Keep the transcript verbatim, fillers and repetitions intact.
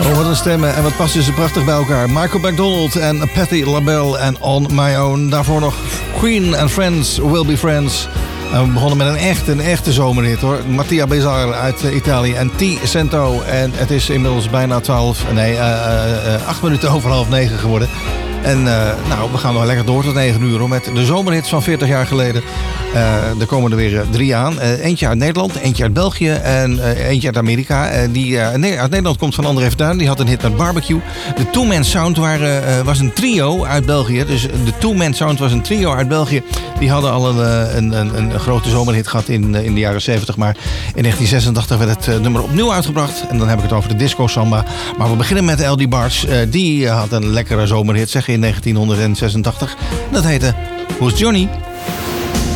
Oh, wat een stemmen en wat passen ze prachtig bij elkaar. Michael McDonald en Patti LaBelle en On My Own. Daarvoor nog Queen and Friends Will Be Friends. En we begonnen met een echte, een echte zomerhit hoor. Mattia Bezar uit uh, Italië en T. Cento. En het is inmiddels bijna twaalf, nee, uh, uh, uh, acht minuten over half negen geworden. En uh, nou, we gaan nog lekker door tot negen uur hoor, met de zomerhits van veertig jaar geleden. Uh, er komen er weer uh, drie aan. Uh, eentje uit Nederland, eentje uit België en uh, eentje uit Amerika. Uh, die uh, nee, uit Nederland komt van André Verduin. Die had een hit met Barbecue. De Two Man Sound waren, uh, was een trio uit België. Dus de Two Man Sound was een trio uit België. Die hadden al een, een, een, een grote zomerhit gehad in, in de jaren zeventig. Maar in negentien zesentachtig werd het uh, nummer opnieuw uitgebracht. En dan heb ik het over de Disco Samba. Maar we beginnen met L D Barge. Uh, die uh, had een lekkere zomerhit, zeg in negentien zesentachtig. Dat heette Who's Johnny?